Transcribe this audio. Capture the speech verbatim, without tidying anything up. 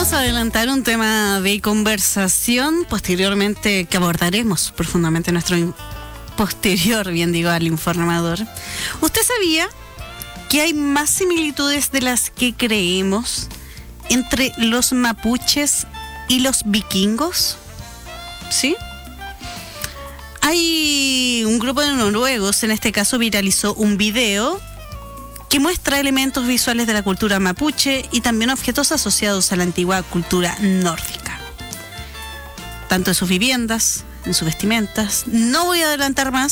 Vamos a adelantar un tema de conversación posteriormente que abordaremos profundamente en nuestro in- posterior, bien digo, al informador. ¿Usted sabía que hay más similitudes de las que creemos entre los mapuches y los vikingos? ¿Sí? Hay un grupo de noruegos, en este caso viralizó un video que muestra elementos visuales de la cultura mapuche y también objetos asociados a la antigua cultura nórdica, tanto en sus viviendas, en sus vestimentas. No voy a adelantar más